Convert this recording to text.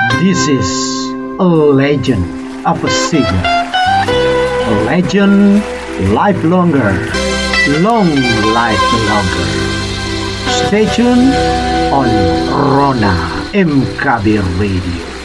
This is a legend of a singer. A legend live longer, long life longer. Stay tuned on Rona MKB Radio.